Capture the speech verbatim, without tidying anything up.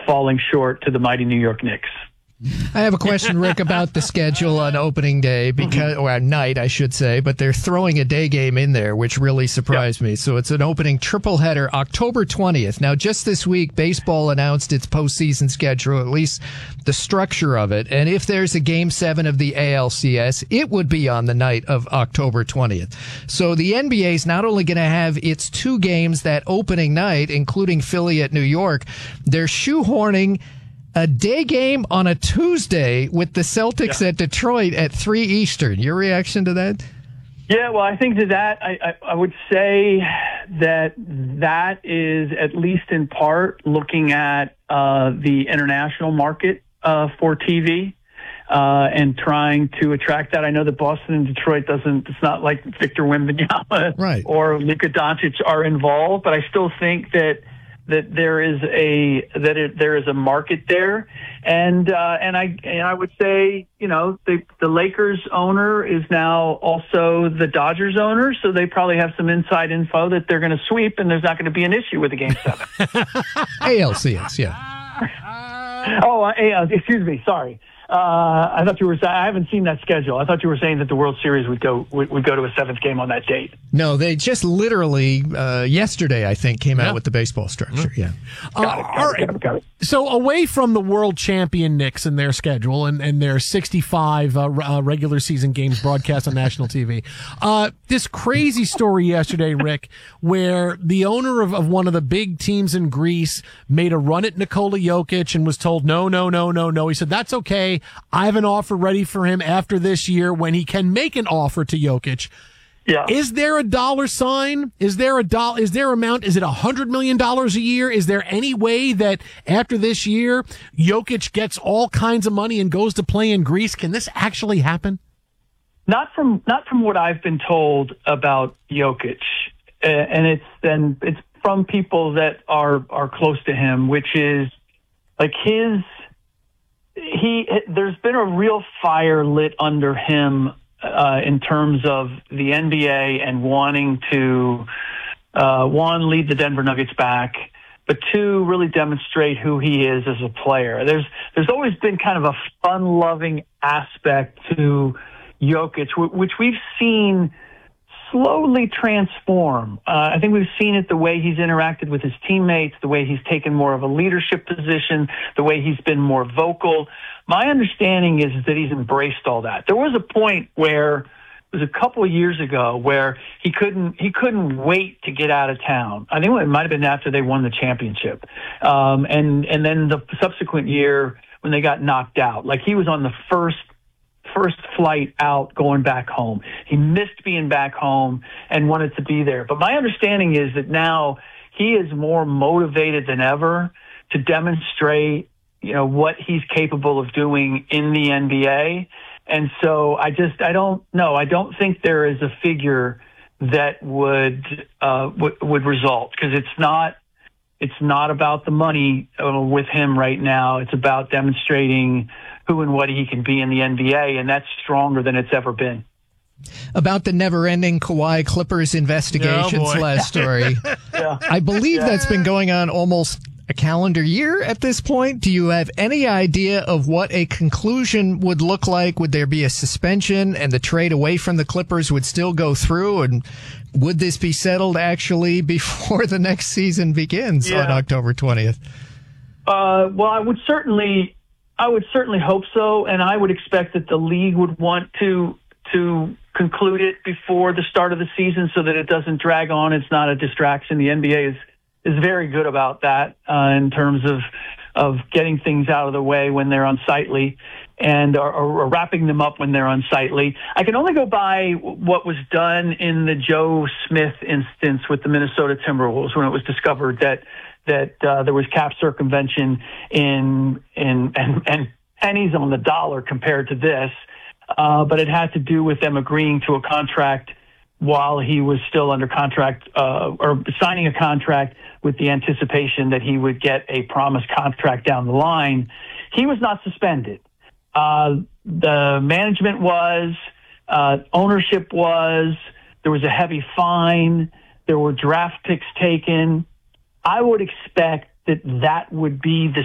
falling short to the mighty New York Knicks. I have a question, Rick, about the schedule on opening day, because or at night, I should say, but they're throwing a day game in there, which really surprised yep. me. So it's an opening triple header, October twentieth. Now, just this week, baseball announced its postseason schedule, at least the structure of it. And if there's a game seven of the A L C S, it would be on the night of October twentieth. So the N B A is not only going to have its two games that opening night, including Philly at New York, they're shoehorning a day game on a Tuesday with the Celtics yeah. at Detroit at three Eastern. Your reaction to that? Yeah, well, I think to that, I, I, I would say that that is at least in part looking at uh, the international market uh, for T V uh, and trying to attract that. I know that Boston and Detroit doesn't, it's not like Victor Wembanyama right. or Luka Doncic are involved, but I still think that that there is a that it, there is a market there, and uh, and I and I would say, you know, the the Lakers owner is now also the Dodgers owner, so they probably have some inside info that they're going to sweep, and there's not going to be an issue with the game seven. A L C S, yeah. oh, uh, uh, excuse me, sorry. Uh, I thought you were. I haven't seen that schedule. I thought you were saying that the World Series would go would, would go to a seventh game on that date. No, they just literally uh, yesterday, I think, came yeah. out with the baseball structure. Yeah. Uh, got it, got all it, got it, got it. So away from the world champion Knicks and their schedule and, and their sixty-five uh, uh, regular season games broadcast on national T V, uh, this crazy story yesterday, Rick, where the owner of, of one of the big teams in Greece made a run at Nikola Jokic and was told, no, no, no, no, no. He said, that's okay. I have an offer ready for him after this year when he can make an offer to Jokic. Yeah. Is there a dollar sign? Is there a dollar? Is there amount? Is it a hundred million dollars a year? Is there any way that after this year, Jokic gets all kinds of money and goes to play in Greece? Can this actually happen? Not from not from what I've been told about Jokic, uh, and it's then it's from people that are are close to him, which is like his. He, there's been a real fire lit under him uh, in terms of the N B A and wanting to, uh, one, lead the Denver Nuggets back, but two, really demonstrate who he is as a player. There's there's always been kind of a fun-loving aspect to Jokic, which we've seen slowly transform. Uh, I think we've seen it the way he's interacted with his teammates, the way he's taken more of a leadership position, the way he's been more vocal. My understanding is that he's embraced all that. There was a point where it was a couple of years ago where he couldn't he couldn't wait to get out of town. I think it might have been after they won the championship, um, and and then the subsequent year when they got knocked out. Like he was on the first. first flight out going back home. He missed being back home and wanted to be there. But my understanding is that now he is more motivated than ever to demonstrate, you know, what he's capable of doing in the N B A. And so I just, I don't know. I don't think there is a figure that would, uh, w- would result, because it's not, it's not about the money uh, with him right now. It's about demonstrating who and what he can be in the N B A, and that's stronger than it's ever been. About the never-ending Kawhi Clippers investigations oh last story. yeah. I believe yeah. that's been going on almost a calendar year at this point. Do you have any idea of what a conclusion would look like? Would there be a suspension and the trade away from the Clippers would still go through? And would this be settled actually before the next season begins yeah. on October twentieth? Uh, well, I would certainly... I would certainly hope so, and I would expect that the league would want to to conclude it before the start of the season so that it doesn't drag on. It's not a distraction. The N B A is is very good about that uh, in terms of of getting things out of the way when they're unsightly and or, or wrapping them up when they're unsightly. I can only go by what was done in the Joe Smith instance with the Minnesota Timberwolves when it was discovered that that uh, there was cap circumvention in in and, and pennies on the dollar compared to this, uh, but it had to do with them agreeing to a contract while he was still under contract uh, or signing a contract with the anticipation that he would get a promised contract down the line. He was not suspended. Uh, the management was, uh, ownership was, there was a heavy fine, there were draft picks taken. I would expect that that would be the